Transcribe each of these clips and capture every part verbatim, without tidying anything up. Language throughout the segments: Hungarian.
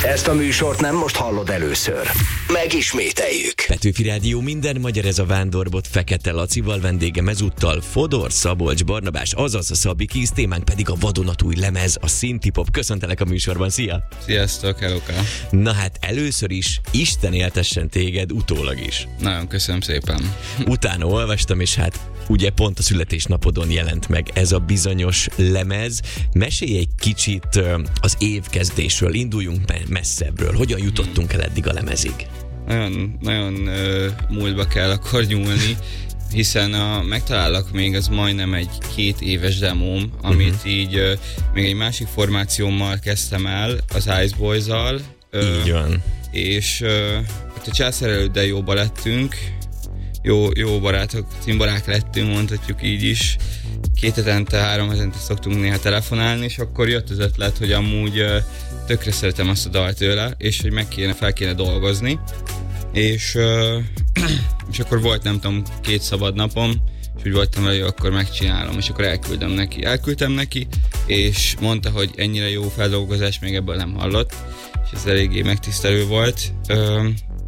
Ezt a műsort nem most hallod először. Megismételjük. Petőfi Rádió, minden magyar, ez a Vándorbot Fekete Lacival, vendégem ezúttal Fodor Szabolcs Barnabás, azaz a Szabi Kiss, témánk pedig a vadonatúj lemez, a Synthie-pop. Köszöntelek a műsorban, szia! Sziasztok, helloka! Na hát először is Isten éltessen téged, utólag is. Nagyon köszönöm szépen. Utána olvastam, és hát ugye pont a születésnapodon jelent meg ez a bizonyos lemez. Mesélj egy kicsit az évkezdésről, induljunk messzebbről. Hogyan jutottunk el eddig a lemezig? Nagyon, nagyon uh, múltba kell akkor nyúlni, hiszen a Megtalállak még az majdnem egy két éves demóm, amit uh-huh. így uh, még egy másik formációmmal kezdtem el, az Ice Boys-zal. Uh, így van. És uh, a Császár előtt jóba lettünk, Jó, jó barátok, cimborák lettünk, mondhatjuk így is. Két hetente, három hetente szoktunk néha telefonálni, és akkor jött az ötlet, hogy amúgy uh, tökre szeretem azt a dalt tőle, és hogy meg kéne, fel kéne dolgozni. És, uh, és akkor volt, nem tudom, két szabad napom, és úgy voltam vele, hogy akkor megcsinálom, és akkor elküldöm neki. Elküldtem neki, és mondta, hogy ennyire jó feldolgozás még ebből nem hallott, és ez eléggé megtisztelő volt. Uh,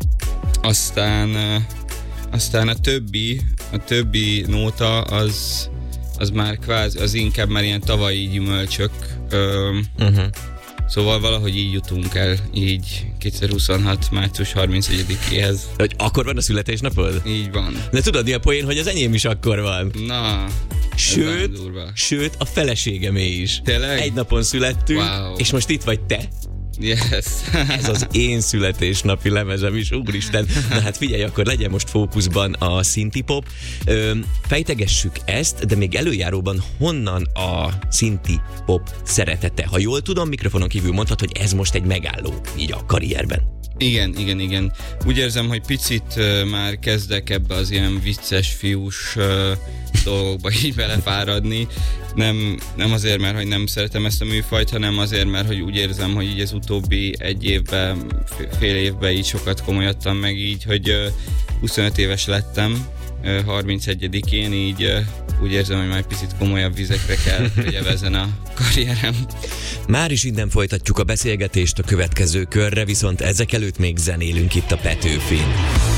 aztán... Uh, Aztán a többi, a többi nóta az, az már kvázi, az inkább már ilyen tavalyi gyümölcsök. Ö, uh-huh. Szóval valahogy így jutunk el, így kétezer-huszonhat. március harmincegyedikéhez. Hogy akkor van a születésnapod? Így van. De tudod mi a poén, hogy az enyém is akkor van? Na, sőt, sőt, a feleségemé is. Tényleg? Egy napon születtünk, wow. És most itt vagy te. Yes. Ez az én születésnapi lemezem is, úristen. Na hát figyelj, akkor legyen most fókuszban a Synthie-pop. Ö, fejtegessük ezt, de még előjáróban honnan a Synthie-pop szeretete? Ha jól tudom, mikrofonon kívül mondhat, hogy ez most egy megálló így a karrierben. Igen, igen, igen. Úgy érzem, hogy picit uh, már kezdek ebbe az ilyen vicces fiús uh, dolgokba így belefáradni. Nem, nem azért, mert hogy nem szeretem ezt a műfajt, hanem azért, mert hogy úgy érzem, hogy így az utóbbi egy évben, fél évben így sokat komolyodtam meg így, hogy uh, huszonöt éves lettem, uh, harmincegyedikén, így uh, úgy érzem, hogy már egy picit komolyabb vizekre kell, hogy evezen a karrierem. Már is innen folytatjuk a beszélgetést a következő körre, viszont ezek előtt még zenélünk itt a Petőfin.